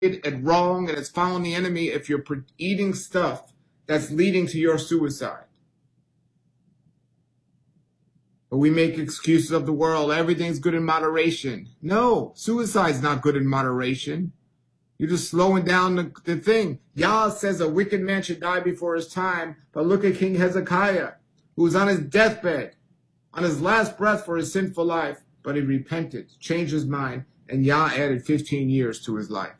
and wrong and it's following the enemy if you're eating stuff that's leading to your suicide. But we make excuses of the world. Everything's good in moderation. No, suicide's not good in moderation. You're just slowing down the thing. Yah says a wicked man should die before his time. But look at King Hezekiah, who was on his deathbed, on his last breath for his sinful life. But he repented, changed his mind, and Yah added 15 years to his life.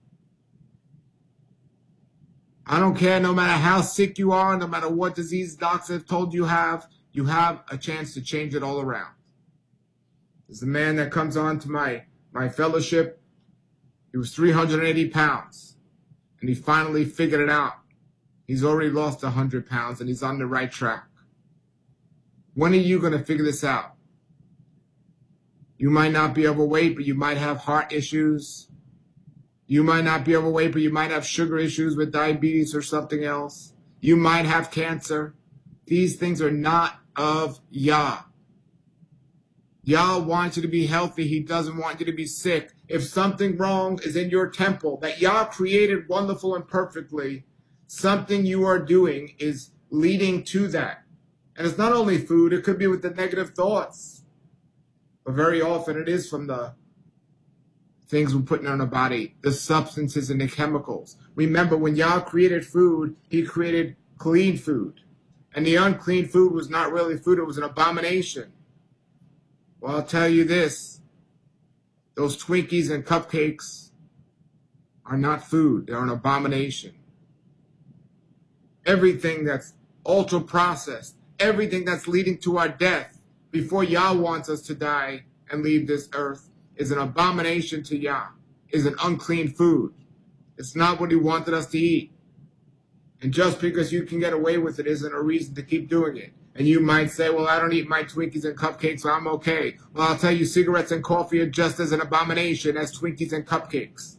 I don't care, no matter how sick you are, no matter what disease doctors have told you have a chance to change it all around. There's a man that comes on to my fellowship. He was 380 pounds, and he finally figured it out. He's already lost 100 pounds, and he's on the right track. When are you going to figure this out? You might not be overweight, but you might have heart issues. You might not be overweight, but you might have sugar issues with diabetes or something else. You might have cancer. These things are not of Yah. Yah wants you to be healthy. He doesn't want you to be sick. If something wrong is in your temple that Yah created wonderful and perfectly, something you are doing is leading to that. And it's not only food, it could be with the negative thoughts. But very often it is from the things we're putting on our body, the substances and the chemicals. Remember, when Yah created food, he created clean food. And the unclean food was not really food, it was an abomination. Well, I'll tell you this. Those Twinkies and cupcakes are not food. They're an abomination. Everything that's ultra-processed, everything that's leading to our death before Yah wants us to die and leave this earth is an abomination to Yah, is an unclean food. It's not what he wanted us to eat. And just because you can get away with it isn't a reason to keep doing it. And you might say, well, I don't eat my Twinkies and cupcakes, so I'm okay. Well, I'll tell you, cigarettes and coffee are just as an abomination as Twinkies and cupcakes.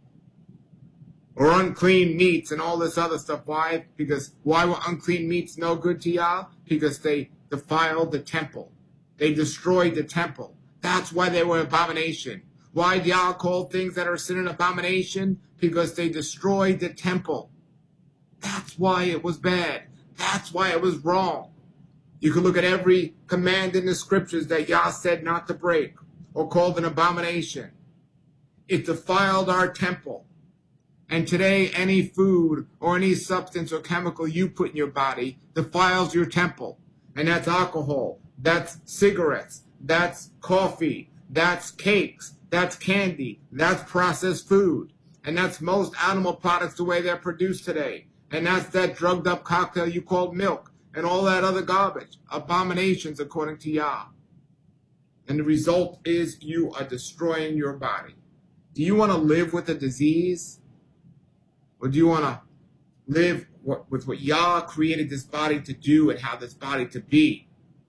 Or unclean meats and all this other stuff. Why? Because why were unclean meats no good to Yah? Because they defiled the temple. They destroyed the temple. That's why they were abomination. Why did Yah call things that are sin an abomination? Because they destroyed the temple. That's why it was bad. That's why it was wrong. You can look at every command in the scriptures that Yah said not to break or called an abomination. It defiled our temple. And today, any food or any substance or chemical you put in your body defiles your temple. And that's alcohol, that's cigarettes, that's coffee, that's cakes, that's candy, that's processed food. And that's most animal products the way they're produced today. And that's that drugged up cocktail you call milk and all that other garbage. Abominations according to Yah. And the result is you are destroying your body. Do you want to live with a disease? Or do you want to live with what Yah created this body to do and how this body to be?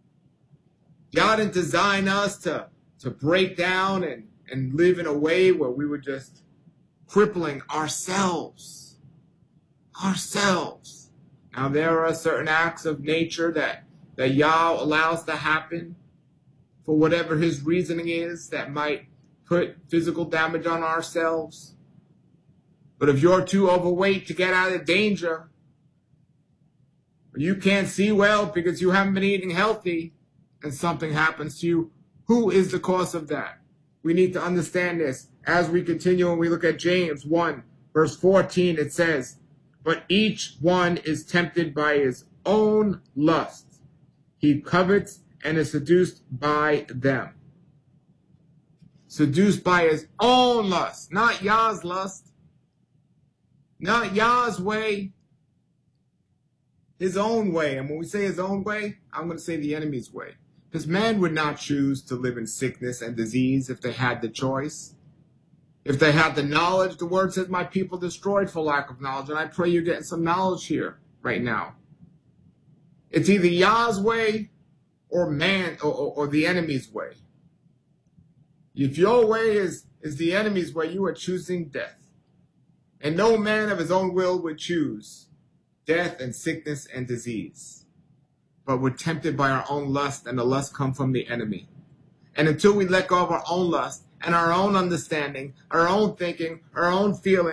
Yah didn't design us to break down and live in a way where we were just crippling ourselves. Ourselves. Now there are certain acts of nature that Yah allows to happen for whatever his reasoning is that might put physical damage on ourselves. But if you're too overweight to get out of danger, or you can't see well because you haven't been eating healthy, and something happens to you, who is the cause of that? We need to understand this. As we continue and we look at James 1, verse 14, it says, but each one is tempted by his own lust. He covets and is seduced by them. Seduced by his own lust, not Yah's lust. Not Yah's way, his own way. And when we say his own way, I'm going to say the enemy's way. Because man would not choose to live in sickness and disease if they had the choice. If they had the knowledge, the word says my people destroyed for lack of knowledge. And I pray you're getting some knowledge here right now. It's either Yah's way or man or the enemy's way. If your way is the enemy's way, you are choosing death. And no man of his own will would choose death and sickness and disease. But we're tempted by our own lust, and the lust comes from the enemy. And until we let go of our own lust and our own understanding, our own thinking, our own feeling.